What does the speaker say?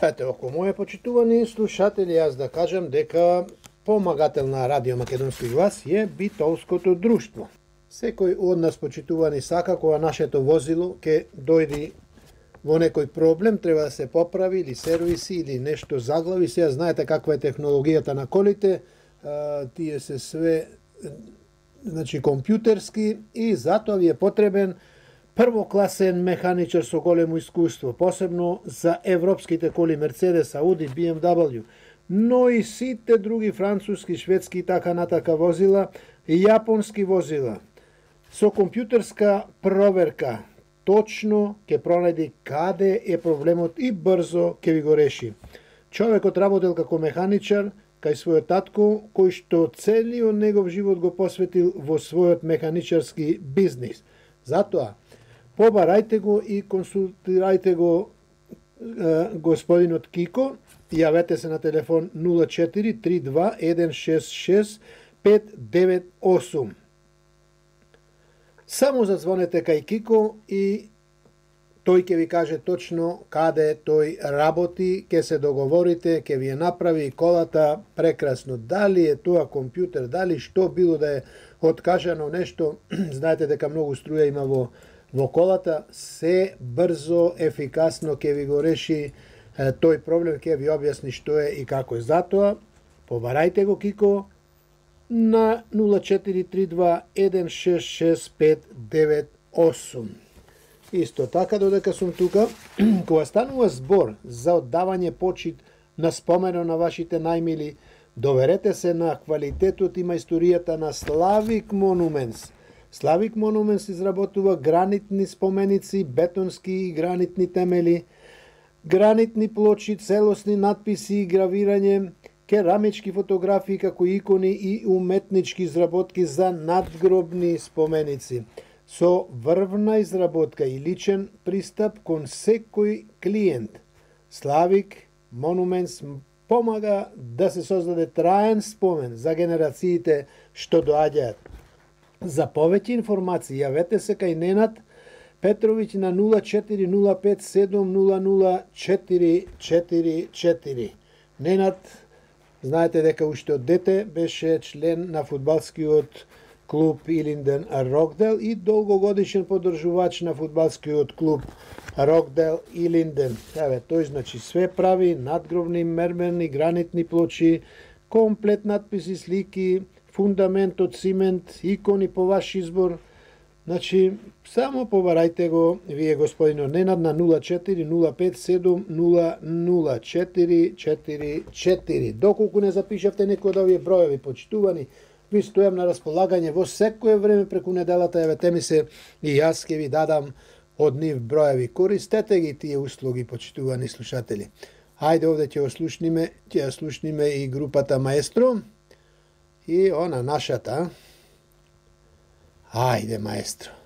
Ете, око моје почитувани слушатели, јас да кажам дека помагател на Радио Македонски глас е битолското друштво. Секој од нас почитувани сака кога нашето возило ќе дојди во некој проблем, треба да се поправи или сервиси или нешто заглави. Сега знаете каква е технологијата на колите, тие се све компјутерски и затоа ви е потребен првокласен механичар со големо искуство, посебно за европските коли Mercedes, Audi, BMW, но и сите други француски, шведски и така натака возила, и јапонски возила. Со компјутерска проверка точно ќе пронајде каде е проблемот и брзо ќе ви го реши. Човекот работел како механичар кај својот татко, кој што целиот негов живот го посветил во својот механичарски бизнис. Затоа, побарајте го и консултирајте го господинот Кико, јавете се на телефон 0432 166 598. Само зазвонете кај Кико и тој ќе ви каже точно каде тој работи, ќе се договорите, ќе ви ја направи колата прекрасно. Дали е тоа компјутер, дали што било да е откажано нешто, знаете дека многу струја има во колата, се брзо, ефикасно ќе ви го реши тој проблем, ќе ви објасни што е и како е. Затоа, побарајте го Кико на 0432 166 598. Исто така, додека сум тука, кога станува збор за оддавање почит на спомено на вашите најмили, доверете се на квалитетот и мајсторијата на Славик Монументс. Славик Монументс изработува гранитни споменици, бетонски и гранитни темели, гранитни плочи, целосни надписи и гравирање, керамички фотографии како икони и уметнички изработки за надгробни споменици. Со врвна изработка и личен пристап кон секој клиент, Славик Монументс помага да се создаде траен спомен за генерациите што доаѓаат. За повеќе информации јавете се кај Ненад Петровиќ на 0405 700 444. Ненад, знаете дека уште од дете беше член на фудбалскиот клуб Илинден Рокдел и долгогодишен поддржувач на фудбалскиот клуб Рокдел Илинден. Еве, тој значи све прави, надгробни, мермерни, гранитни плочи, комплет надписи, слики, фундамент од цимент, икони по ваш избор. Значи, само побарајте го вие господинот Ненад на 0405 700 444. Доколку не запишавте некој од овие броеви почитувани, ви стојам на располагање во секое време преку неделата, евете ми се и јас ќе ви дадам од нив броеви. Користете ги тие услуги, почитувани слушатели. Хајде овде ќе ја слушниме и групата Маестро и она нашата. Хајде, Маестро.